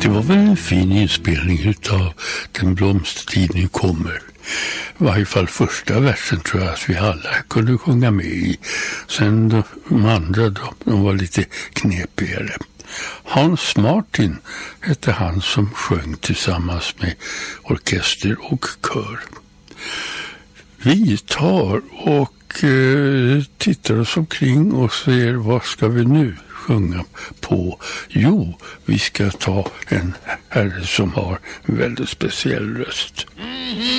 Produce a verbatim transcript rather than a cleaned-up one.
Det var väl en fin inspelning utav Den blomstertid nu kommer. I varje fall första versen tror jag att vi alla kunde sjunga med i. Sen de, de andra då, de var lite knepigare. Hans Martin hette han som sjöng tillsammans med orkester och kör. Vi tar och eh, tittar oss omkring och ser vad ska vi nu sjunga på. Jo, vi ska ta en herre som har en väldigt speciell röst.